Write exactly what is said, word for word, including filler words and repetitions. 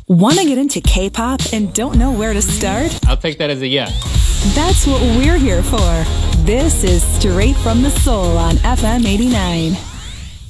Want to get into K-pop and don't know where to start? I'll take that as a yes. That's what we're here for. This is Straight from the Soul on F M eighty-nine.